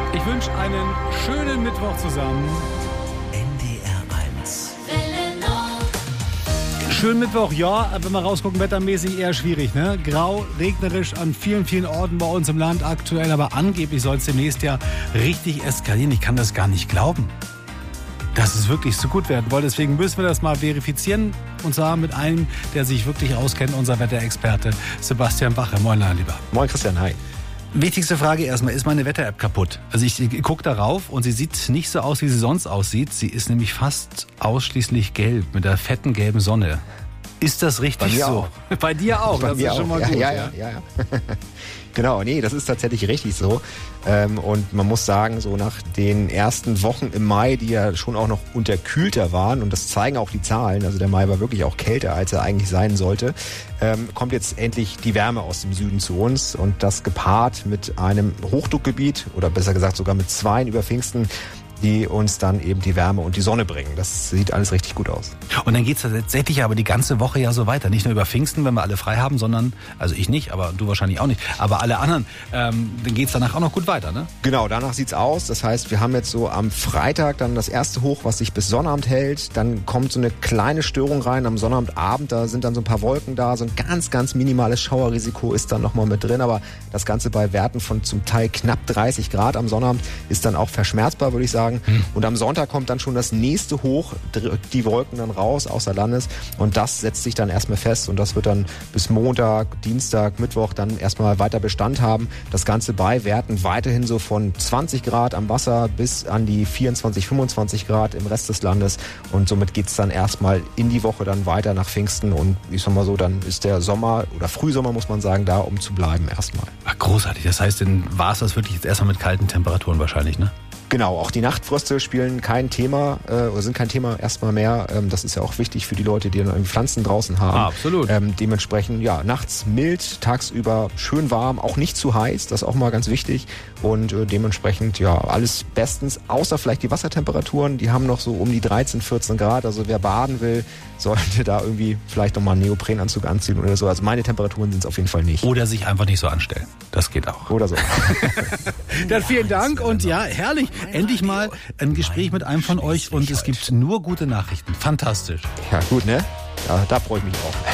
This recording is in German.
Ich wünsche einen schönen Mittwoch zusammen. NDR 1. Schönen Mittwoch, ja, wenn wir rausgucken, wettermäßig eher schwierig, ne? Grau, regnerisch an vielen, vielen Orten bei uns im Land aktuell, aber angeblich soll es demnächst ja richtig eskalieren. Ich kann das gar nicht glauben, dass es wirklich so gut werden soll. Deswegen müssen wir das mal verifizieren, und zwar mit einem, der sich wirklich auskennt, unser Wetterexperte Sebastian Bache. Moin, mein Lieber. Moin, Christian, hi. Wichtigste Frage erstmal, ist meine Wetter-App kaputt? Also ich gucke darauf und sie sieht nicht so aus, wie sie sonst aussieht. Sie ist nämlich fast ausschließlich gelb, mit der fetten gelben Sonne. Ist das richtig so? Auch. Bei dir auch, das ist schon mal gut. Ja. Genau, nee, das ist tatsächlich richtig so. Und man muss sagen, so nach den ersten Wochen im Mai, die ja schon auch noch unterkühlter waren, und das zeigen auch die Zahlen, also der Mai war wirklich auch kälter, als er eigentlich sein sollte, kommt jetzt endlich die Wärme aus dem Süden zu uns, und das gepaart mit einem Hochdruckgebiet, oder besser gesagt sogar mit zweien über Pfingsten, die uns dann eben die Wärme und die Sonne bringen. Das sieht alles richtig gut aus. Und dann geht's tatsächlich aber die ganze Woche ja so weiter. Nicht nur über Pfingsten, wenn wir alle frei haben, sondern, also ich nicht, aber du wahrscheinlich auch nicht, aber alle anderen, dann geht's danach auch noch gut weiter, ne? Genau, danach sieht's aus. Das heißt, wir haben jetzt so am Freitag dann das erste Hoch, was sich bis Sonnabend hält. Dann kommt so eine kleine Störung rein am Sonnabendabend. Da sind dann so ein paar Wolken da. So ein ganz, ganz minimales Schauerrisiko ist dann nochmal mit drin. Aber das Ganze bei Werten von zum Teil knapp 30 Grad am Sonnabend ist dann auch verschmerzbar, würde ich sagen. Und am Sonntag kommt dann schon das nächste Hoch, die Wolken dann raus außer Landes, und das setzt sich dann erstmal fest, und das wird dann bis Montag, Dienstag, Mittwoch dann erstmal weiter Bestand haben. Das Ganze bei Werten weiterhin so von 20 Grad am Wasser bis an die 24, 25 Grad im Rest des Landes, und somit geht's dann erstmal in die Woche dann weiter nach Pfingsten, und ich sag mal so, dann ist der Sommer oder Frühsommer, muss man sagen, da, um zu bleiben erstmal. Ach, großartig. Das heißt, dann war es das wirklich jetzt erstmal mit kalten Temperaturen wahrscheinlich, ne? Genau, auch die Nachtfröste spielen kein Thema oder sind kein Thema erstmal mehr. Das ist ja auch wichtig für die Leute, die dann Pflanzen draußen haben. Absolut. Dementsprechend, ja, nachts mild, tagsüber schön warm, auch nicht zu heiß, das ist auch mal ganz wichtig. Und dementsprechend, ja, alles bestens, außer vielleicht die Wassertemperaturen, die haben noch so um die 13, 14 Grad. Also wer baden will, sollte da irgendwie vielleicht nochmal einen Neoprenanzug anziehen oder so. Also meine Temperaturen sind es auf jeden Fall nicht. Oder sich einfach nicht so anstellen. Das geht auch. Oder so. Dann vielen Dank, und ja, herrlich. Endlich mal ein Gespräch mit einem von euch, und es gibt nur gute Nachrichten. Fantastisch. Ja, gut, ne? Ja, da freue ich mich auch.